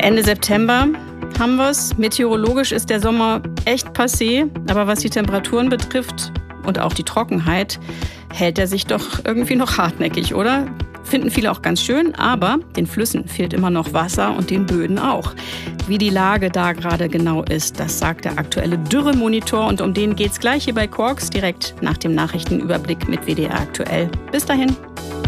Ende September haben wir es. Meteorologisch ist der Sommer echt passé, aber was die Temperaturen betrifft und auch die Trockenheit, hält er sich doch irgendwie noch hartnäckig, oder? Finden viele auch ganz schön, aber den Flüssen fehlt immer noch Wasser und den Böden auch. Wie die Lage da gerade genau ist, das sagt der aktuelle Dürremonitor und um den geht's gleich hier bei Quarks direkt nach dem Nachrichtenüberblick mit WDR aktuell. Bis dahin.